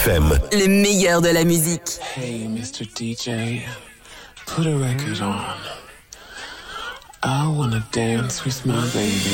FM. Le meilleur de la musique. Hey, Mr. DJ, put a record on. I wanna dance with my baby.